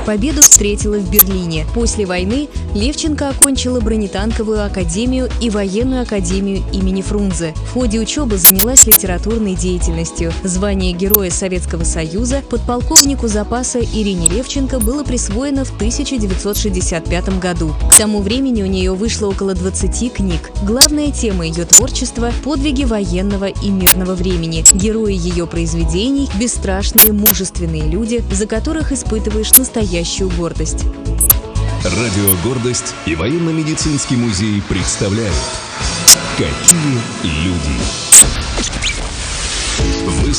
Победу встретила в Берлине. После войны Левченко окончила бронетанковую академию и военную академию имени Фрунзе. В ходе учебы занялась литературной деятельностью. Звание Героя Советского Союза подполковнику запаса Ирине Левченко было присвоено в 1965 году. К тому времени у нее вышло около 20 книг. Главная тема ее творчества – подвиги военного и мирного времени. Герои ее произведений – бесстрашные, мужественные люди, за которых испытываешь настоящую гордость. Радио «Гордость» и военно-медицинский музей представляют «Какие люди».